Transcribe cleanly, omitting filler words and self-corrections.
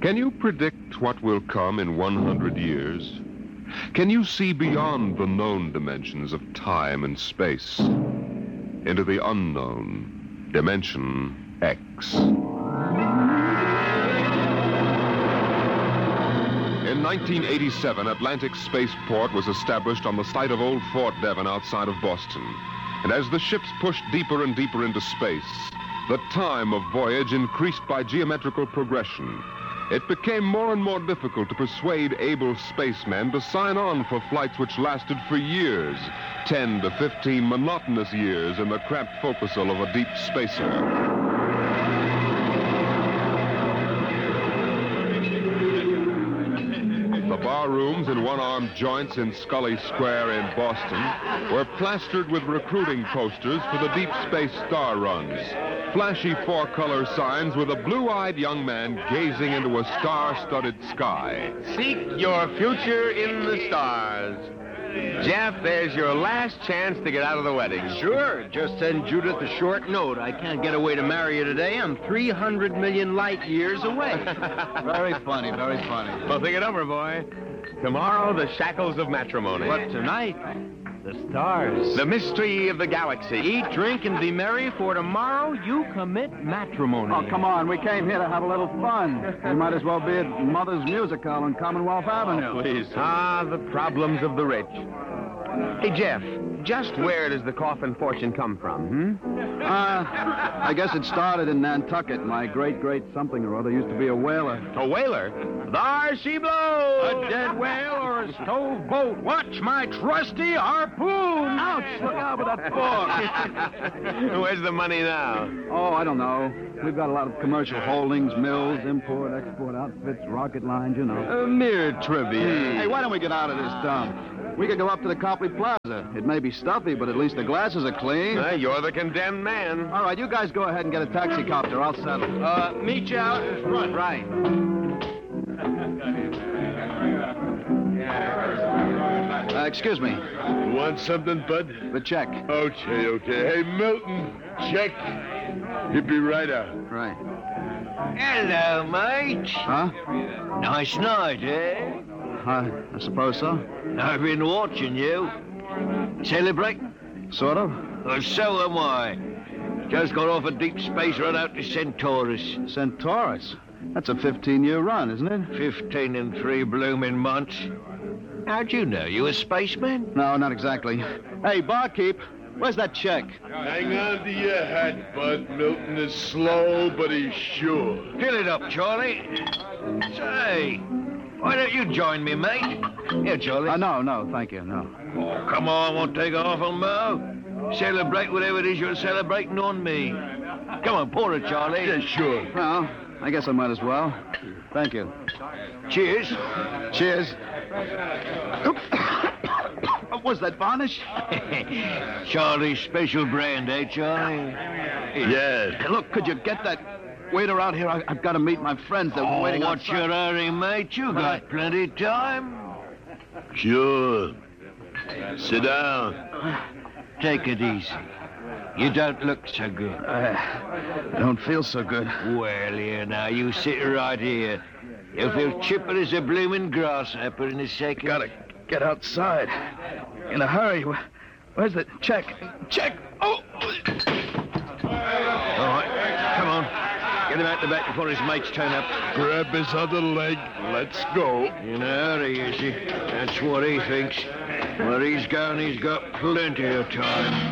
Can you predict what will come in 100 years? Can you see beyond the known dimensions of time and space into the unknown dimension X? In 1987, Atlantic Spaceport was established on the site of Old Fort Devon outside of Boston. And as the ships pushed deeper and deeper into space, the time of voyage increased by geometrical progression. It became more and more difficult to persuade able spacemen to sign on for flights which lasted for years, 10 to 15 monotonous years in the cramped forecastle of a deep spacer. The bar rooms and one-armed joints in Scully Square in Boston were plastered with recruiting posters for the deep space star runs. Flashy four-color signs with a blue-eyed young man gazing into a star-studded sky. Seek your future in the stars. Jeff, there's your last chance to get out of the wedding. Sure. Just send Judith a short note. I can't get away to marry you today. I'm 300 million light years away. Very funny, very funny. Well, think it over, boy. Tomorrow, the shackles of matrimony. What, tonight? The stars. The mystery of the galaxy. Eat, drink, and be merry, for tomorrow you commit matrimony. Oh, come on. We came here to have a little fun. We might as well be at Mother's Music Hall on Commonwealth Avenue. Please. Ah, the problems of the rich. Hey, Jeff, just where does the coffin fortune come from, I guess it started in Nantucket. My great something or other used to be a whaler. A whaler? There she blows! A dead whale or a stove boat? Watch my trusty harpoon! Ouch! Look out with that fork! Where's the money now? Oh, I don't know. We've got a lot of commercial holdings, mills, import, export outfits, rocket lines, you know. Mere trivia. Hey, why don't we get out of this dump? We could go up to the Copley Plaza. It may be stuffy, but at least the glasses are clean. You're the condemned man. All right, you guys go ahead and get a taxi copter. I'll settle. Meet you out in front. Right. Excuse me. Want something, Bud? The check. Okay. Hey, Milton, check. He'll be right out. Right. Hello, mate. Huh? Nice night, eh? I suppose so. I've been watching you. Celebrate? Sort of. Well, so am I. Just got off a deep space run out to Centaurus. Centaurus? That's a 15-year run, isn't it? 15 and 3 blooming months. How'd you know? You a spaceman? No, not exactly. Hey, barkeep, where's that check? Hang on to your hat, Bud. Milton is slow, but he's sure. Fill it up, Charlie. Say, why don't you join me, mate? Here, Charlie. No, thank you, no. Oh, come on, won't take off on Mo. Celebrate whatever it is you're celebrating on me. Come on, pour it, Charlie. Yeah, sure. Well, I guess I might as well. Thank you. Cheers. Cheers. Was that varnish? Charlie's special brand, eh, Charlie? Yes. Hey, look, could you get that waiter out here? I've got to meet my friends. They're waiting What's outside. your hurry, mate? You got plenty of time. Sure. Sit down. Take it easy. You don't look so good. I don't feel so good. Well, here now, you sit right here. You'll feel chipper as a blooming grasshopper in a second. Gotta get outside. In a hurry. Where's the check? Check! Oh! All right, come on. Get him out the back before his mates turn up. Grab his other leg. Let's go. In a hurry, is he? That's what he thinks. Where he's going, he's got plenty of time.